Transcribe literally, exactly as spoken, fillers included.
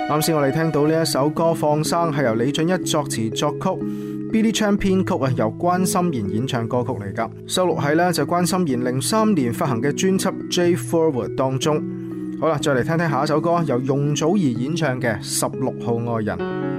啱先我哋聽到呢一首歌《放生》係由李俊一作詞作曲，Billy Chan 編曲啊，由關心妍演唱歌曲嚟噶，收錄喺呢就關心妍零三年發行嘅專輯《J Forward》當中。好啦，再嚟聽聽下一首歌，由容祖兒演唱嘅《十六號愛人》。